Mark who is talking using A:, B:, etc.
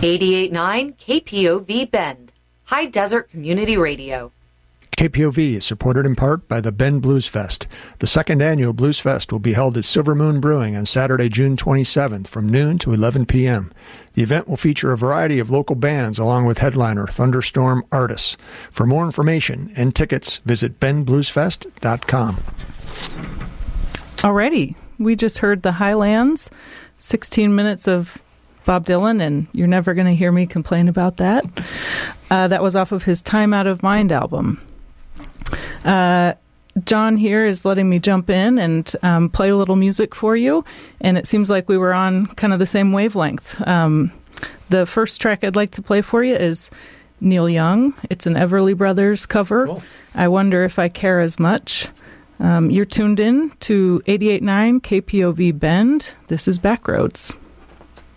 A: 88.9 KPOV Bend, High Desert Community Radio.
B: KPOV is supported in part by the Bend Blues Fest. The second annual Blues Fest will be held at Silver Moon Brewing on Saturday, June 27th from noon to 11 p.m. The event will feature a variety of local bands along with headliner Thunderstorm artists. For more information and tickets, visit benbluesfest.com.
C: Alrighty, we just heard the Highlands, 16 minutes of Bob Dylan, and you're never going to hear me complain about that. That was off of his Time Out of Mind album. John here is letting me jump in and play a little music for you, and it seems like we were on kind of the same wavelength. The first track I'd like to play for you is Neil Young. It's an Everly Brothers cover. Cool. I Wonder If I Care As Much. You're tuned in to 88.9 KPOV Bend. This is Backroads.